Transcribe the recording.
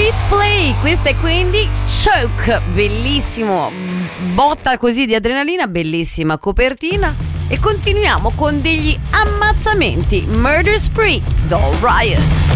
Hit Play, questa è quindi Choke, bellissimo, botta così di adrenalina, bellissima copertina. E continuiamo con degli ammazzamenti, Murder Spree, Doll Riot.